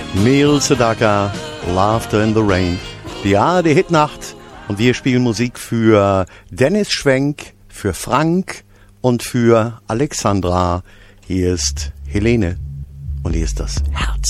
Neil Sedaka, Laughter in the Rain. Die ARD-Hitnacht und wir spielen Musik für Dennis Schwenk, für Frank und für Alexandra. Hier ist Helene und hier ist das Herz.